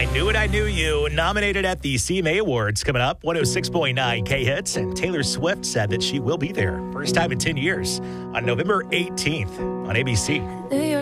I Knew It, I Knew You, nominated at the CMA Awards coming up. 106.9 K-Hits, and Taylor Swift said that she will be there. First time in 10 years on November 18th on ABC. New York